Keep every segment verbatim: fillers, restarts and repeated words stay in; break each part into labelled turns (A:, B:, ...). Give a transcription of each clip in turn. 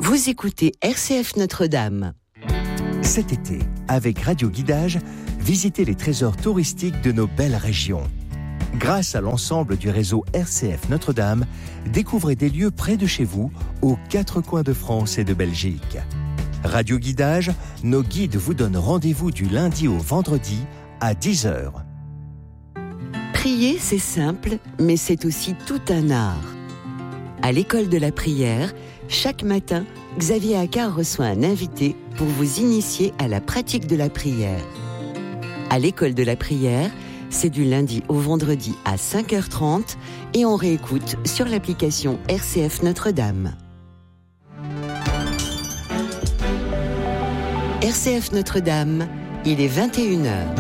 A: Vous écoutez R C F Notre-Dame.
B: Cet été, avec Radio Guidage, visitez les trésors touristiques de nos belles régions. Grâce à l'ensemble du réseau R C F Notre-Dame, découvrez des lieux près de chez vous, aux quatre coins de France et de Belgique. Radio Guidage, nos guides vous donnent rendez-vous du lundi au vendredi à dix heures.
A: Prier, c'est simple, mais c'est aussi tout un art. À l'école de la prière, chaque matin, Xavier Accard reçoit un invité pour vous initier à la pratique de la prière. À l'école de la prière, c'est du lundi au vendredi à cinq heures trente et on réécoute sur l'application R C F Notre-Dame. R C F Notre-Dame, il est vingt et une heures.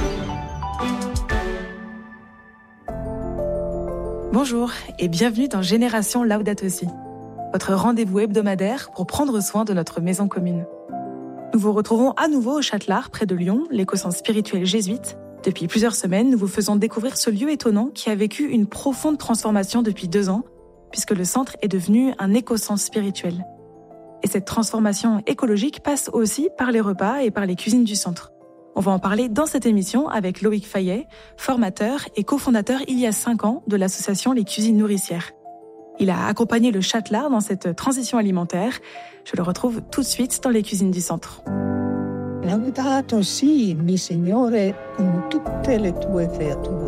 C: Bonjour et bienvenue dans Génération Laudato Si, votre rendez-vous hebdomadaire pour prendre soin de notre maison commune. Nous vous retrouvons à nouveau au Châtelard, près de Lyon, l'éco-centre spirituel jésuite. Depuis plusieurs semaines, nous vous faisons découvrir ce lieu étonnant qui a vécu une profonde transformation depuis deux ans, puisque le centre est devenu un éco-centre spirituel. Et cette transformation écologique passe aussi par les repas et par les cuisines du centre. On va en parler dans cette émission avec Loïc Fayet, formateur et cofondateur il y a cinq ans de l'association Les Cuisines Nourricières. Il a accompagné le Châtelard dans cette transition alimentaire. Je le retrouve tout de suite dans les cuisines du centre.
D: Laudato si, mi Signore, con tutte le tue creature.